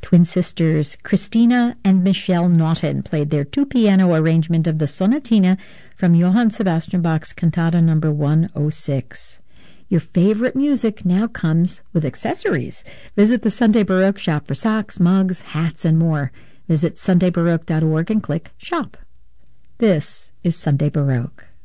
Twin sisters Christina and Michelle Naughton played their two-piano arrangement of the Sonatina from Johann Sebastian Bach's Cantata No. 106. Your favorite music now comes with accessories. Visit the Sunday Baroque shop for socks, mugs, hats, and more. Visit sundaybaroque.org and click Shop. This is Sunday Baroque.